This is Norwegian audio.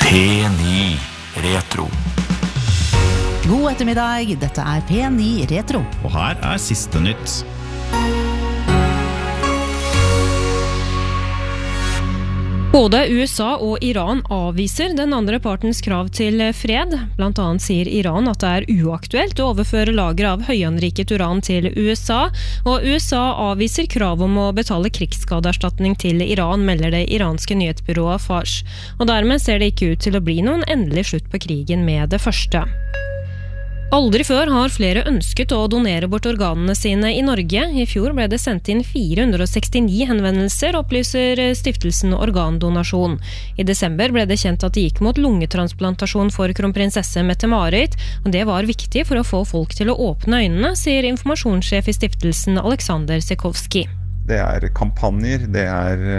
P9 Retro. God ettermiddag, dette P9 Retro. Og her siste nytt. Både USA og Iran avviser den andre partens krav til fred. Blant annet sier Iran at det uaktuelt å overføre lager av høyanriket uran til USA, og USA avviser krav om å betale krigsskadeerstatning til Iran, melder det iranske nyhetsbyrået Fars. Og dermed ser det ikke ut til å bli noen endelig slutt på krigen med det første. Aldri før har flere ønsket å donere bort organene sine i Norge. I fjor ble det sendt inn 469 henvendelser, opplyser stiftelsen Organdonasjon. I desember ble det kjent at det gikk mot lungetransplantasjon for kronprinsesse Mette-Marit, og det var viktig for å få folk til å åpne øynene, sier informasjonssjef i stiftelsen Alexander Sekowski. Det kampanjer, det